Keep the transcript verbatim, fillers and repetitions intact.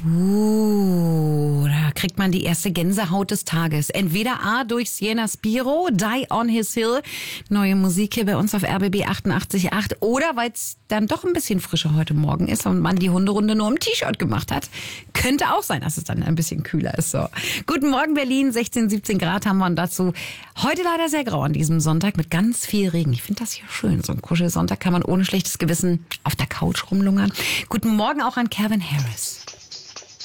Uh, da kriegt man die erste Gänsehaut des Tages. Entweder A durch Sienna Spiro, Die on His Hill, neue Musik hier bei uns auf R B B achtundachtzig Komma acht. Oder weil es dann doch ein bisschen frischer heute Morgen ist und man die Hunderunde nur im T-Shirt gemacht hat. Könnte auch sein, dass es dann ein bisschen kühler ist. So. Guten Morgen Berlin, sechzehn, siebzehn Grad haben wir und dazu heute leider sehr grau an diesem Sonntag mit ganz viel Regen. Ich finde das hier schön. So ein Kuschelsonntag kann man ohne schlechtes Gewissen auf der Couch rumlungern. Guten Morgen auch an Calvin Harris.